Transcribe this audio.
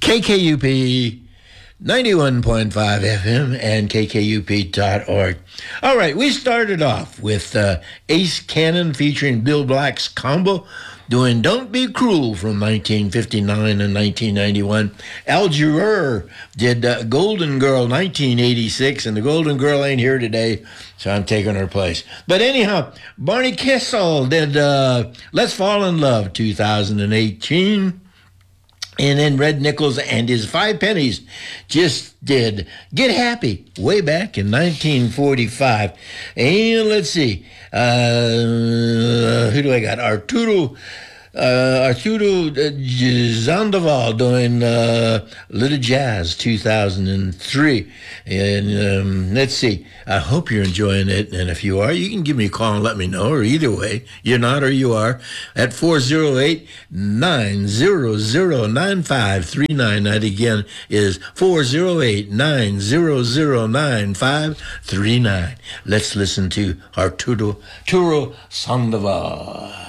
KKUP 91.5 FM and KKUP.org. All right, we started off with Ace Cannon featuring Bill Black's Combo doing Don't Be Cruel from 1959 and 1991. Al Jarreau did Golden Girl 1986, and the Golden Girl ain't here today, so I'm taking her place. But anyhow, Barney Kessel did Let's Fall in Love 2018. And then Red Nichols and his Five Pennies just did Get Happy way back in 1945. And let's see, who do I got? Arturo Sandoval doing Little Jazz 2003. And let's see, I hope you're enjoying it. And if you are, you can give me a call and let me know, or either way, you're not or you are, at 408-900-9539. That again is 408-900-9539. Let's listen to Arturo Sandoval.